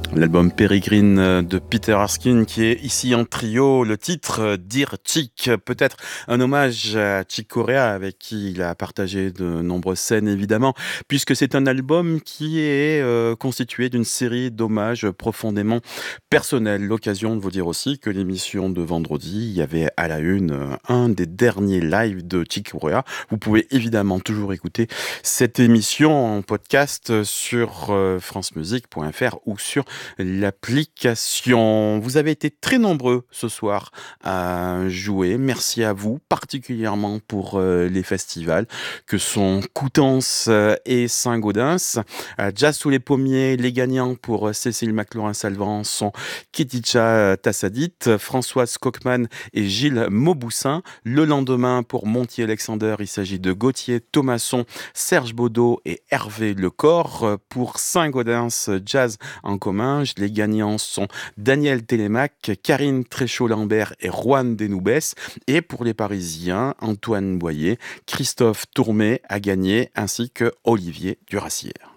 L'album Peregrine de Peter Erskine qui est ici en trio, le titre Dear Chick, peut-être un hommage à Chick Corea avec qui il a partagé de nombreuses scènes évidemment, puisque c'est un album qui est constitué d'une série d'hommages profondément personnels. L'occasion de vous dire aussi que l'émission de vendredi, il y avait à la une un des derniers lives de Chick Corea. Vous pouvez évidemment toujours écouter cette émission en podcast sur francemusique.fr ou sur l'application. Vous avez été très nombreux ce soir à jouer. Merci à vous, particulièrement pour les festivals que sont Coutances et Saint-Gaudens. Jazz sous les pommiers, les gagnants pour Cécile McLaurin-Salvant sont Keticha Tassadit, Françoise Cockman et Gilles Mauboussin. Le lendemain, pour Montier-Alexander, il s'agit de Gauthier Thomasson, Serge Baudot et Hervé Lecor. Pour Saint-Gaudens, Jazz en commun, les gagnants sont Daniel Télémac, Karine Tréchaud-Lambert et Juan Denoubès. Et pour les Parisiens, Antoine Boyer, Christophe Tourmé a gagné, ainsi que Olivier Durassière.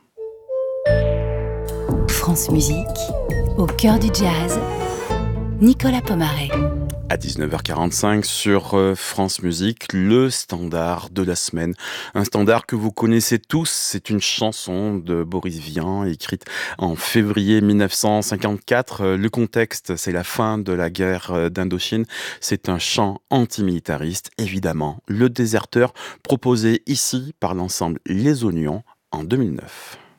France Musique, au cœur du jazz, Nicolas Pomaré. À 19h45 sur France Musique, le standard de la semaine. Un standard que vous connaissez tous, c'est une chanson de Boris Vian, écrite en février 1954. Le contexte, c'est la fin de la guerre d'Indochine. C'est un chant antimilitariste, évidemment. Le déserteur, proposé ici par l'ensemble Les Oignons en 2009.